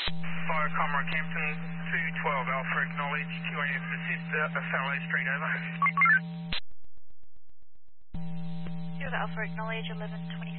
Fire Comrade Campton, 212 Alpha acknowledge, QAS assist, Fallow Street, over. Alpha acknowledge 1120.